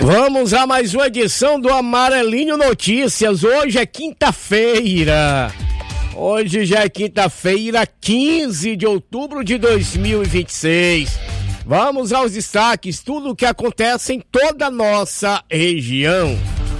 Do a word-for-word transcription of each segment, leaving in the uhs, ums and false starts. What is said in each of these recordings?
Vamos a mais uma edição do Amarelinho Notícias. Hoje é quinta-feira. Hoje já é quinta-feira, quinze de outubro de dois mil e vinte e seis. Vamos aos destaques, tudo o que acontece em toda a nossa região.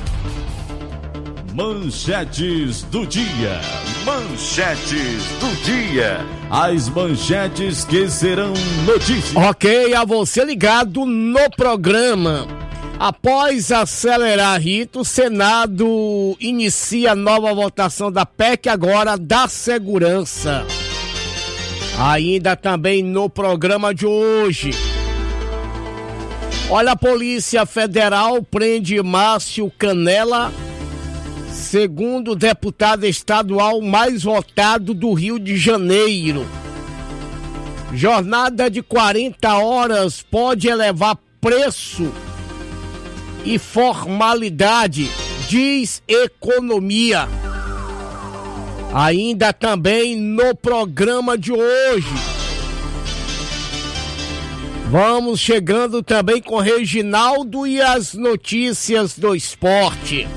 Manchetes do dia. Manchetes do dia. As manchetes que serão notícias. Ok, a você ligado no programa. Após acelerar rito, o Senado inicia nova votação da P E C agora da segurança. Ainda também no programa de hoje. Olha, a Polícia Federal prende Márcio Canela, segundo deputado estadual mais votado do Rio de Janeiro. Jornada de quarenta horas pode elevar preço e formalidade, diz Economia. Ainda também no programa de hoje. Vamos chegando também com Reginaldo e as notícias do esporte.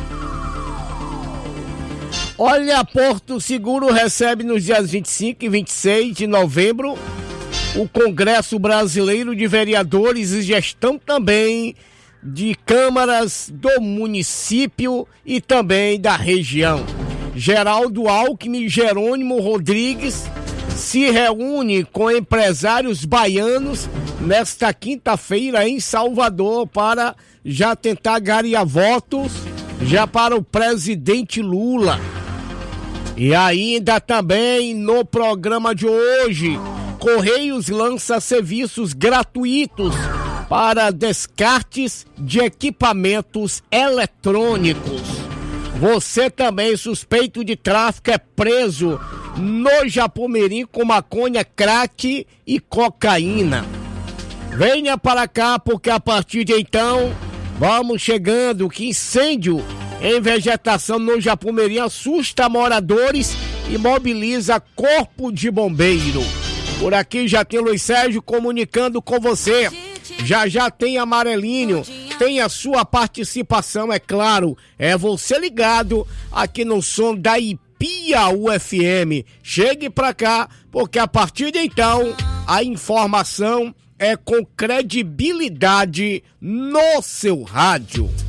Olha, Porto Seguro recebe nos dias vinte e cinco e vinte e seis de novembro o Congresso Brasileiro de Vereadores e Gestão também de câmaras do município e também da região. Geraldo Alckmin e Jerônimo Rodrigues se reúne com empresários baianos nesta quinta-feira em Salvador para já tentar angariar votos já para o presidente Lula. E ainda também no programa de hoje, Correios lança serviços gratuitos para descartes de equipamentos eletrônicos. Você também, suspeito de tráfico, é preso no Japomirim com maconha, crack e cocaína. Venha para cá, porque a partir de então, vamos chegando, que incêndio em vegetação no Japomirim assusta moradores e mobiliza corpo de bombeiro. Por aqui já tem Luiz Sérgio comunicando com você. Já já tem Amarelinho, tem a sua participação, é claro. É você ligado aqui no som da Ipiaú F M. Chegue pra cá, porque a partir de então, a informação é com credibilidade no seu rádio.